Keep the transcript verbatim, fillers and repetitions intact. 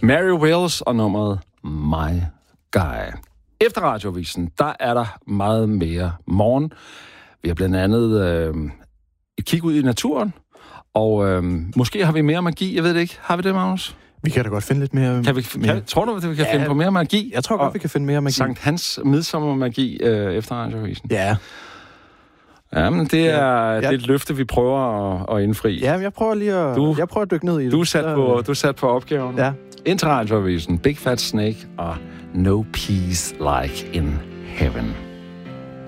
Mary Wells og nummeret My Guy. Efter Radioavisen, der er der meget mere morgen. Vi har blandt andet øh, et kig ud i naturen, og øh, måske har vi mere magi, jeg ved det ikke. Har vi det, Magnus? Vi kan da godt finde lidt mere... Kan vi, mere. Kan, tror du, at vi kan ja, finde på mere magi? Jeg tror godt, og vi kan finde mere magi. Sankt Hans midsommermagi øh, efter Radioavisen. Ja. Ja, men det er, ja. det er et løfte, vi prøver at, at indfri. Ja, men jeg prøver lige at, du, jeg prøver at dykke ned i det. Du er sat, på, du er sat på opgaven. Ja. Ind til Radioavisen, Big Fat Snake og No Peace Like in Heaven.